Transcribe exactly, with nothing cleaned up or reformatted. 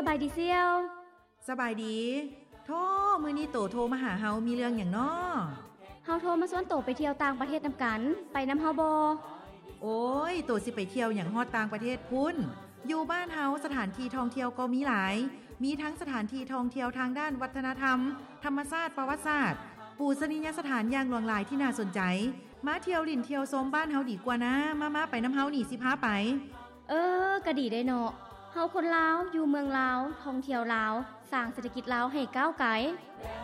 บายดีเสี่ยวสบายดีโธ่มื้อนี้โตโทรมาหาเฮามีเรื่องหยังน้อเฮาโทรมาชวนโตไปเที่ยวต่างประเทศนํากันไปนําเฮาบ่โอ้ยโตสิไปเที่ยวหยังฮอดต่างประเทศพุ่นอยู่บ้านเฮาสถานที่ท่องเที่ยวก็มีหลายมีทั้งสถานที่ท่องเที่ยวทางด้านวัฒนธรรมธรรมชาติประวัติศาสตร์ปูชนียสถานอย่างหลากหลายที่น่าสนใจมาเที่ยวลิ่นเที่ยวชมบ้านเฮาดีกว่านะมาๆไปนําเฮานี่สิพาไปเออก็ดีได้เนาะเฮาคนลาวอยู่เมืองลาวท่องเที่ยวลาวสร้างเศรษฐกิจลาวให้ก้าวไกล